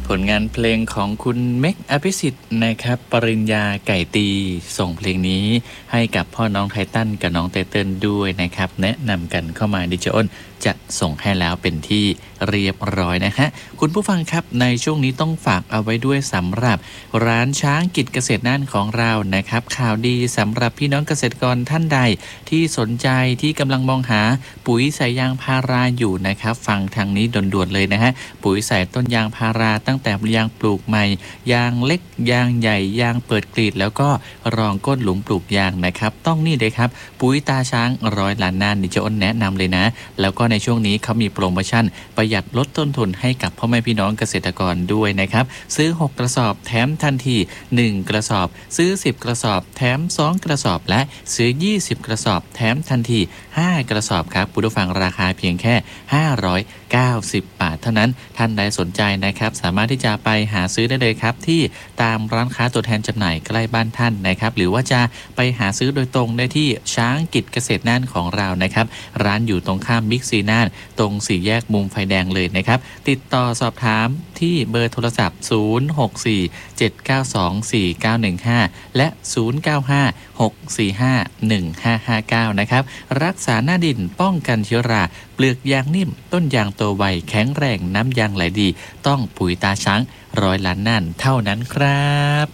ผลงานเพลงของคุณเมกอภิสิทธิ์นะครับปริญญาไก่ตีส่งเพลงนี้ให้กับพ่อน้องไททันกับน้องไตเติ้ลด้วยนะครับแนะนำกันเข้ามาดิเจอ้นจะส่งให้แล้วเป็นที่เรียบร้อยนะฮะคุณผู้ฟังครับในช่วงนี้ต้องฝากเอาไว้ด้วยสำหรับร้านช้างกิจเกษตรน่านของเรานะครับข่าวดีสำหรับพี่น้องเกษตรกรท่านใดที่สนใจที่กำลังมองหาปุ๋ยใส่ยางพาราอยู่นะครับฟังทางนี้ด่วนๆเลยนะฮะปุ๋ยใส่ต้นยางพาราตั้งแต่ยางปลูกใหม่ยางเล็กยางใหญ่ยางเปิดกลีดแล้วก็รองก้นหลุมปลูกยางนะครับต้องนี่เลยครับปุ๋ยตาช้าง100 ล้านน่านดิเจอ้นแนะนำเลยนะแล้วก็ในช่วงนี้เขามีโปรโมชั่นประหยัดลดต้นทุนให้กับพ่อแม่พี่น้องเกษตรกรด้วยนะครับซื้อ6กระสอบแถมทันที1กระสอบซื้อ10กระสอบแถม2กระสอบและซื้อ20กระสอบแถมทันที5กระสอบครับผู้ฟังราคาเพียงแค่590 บาทเท่านั้นท่านใดสนใจนะครับสามารถที่จะไปหาซื้อได้เลยครับที่ตามร้านค้าตัวแทนจำหน่ายใกล้บ้านท่านนะครับหรือว่าจะไปหาซื้อโดยตรงได้ที่ช้างกิจเกษตรน่านของเรานะครับร้านอยู่ตรงข้ามบิ๊กซีน่านตรงสี่แยกมุมไฟแดงเลยนะครับติดต่อสอบถามที่เบอร์โทรศัพท์0647924915และ0956451559นะครับรักษาหน้าดินป้องกันเชื้อราเปลือกยางนิ่มต้นยางโตไวแข็งแรงน้ำยางไหลดีต้องปุ๋ยตาช้าง100 ล้านน่านเท่านั้นครับ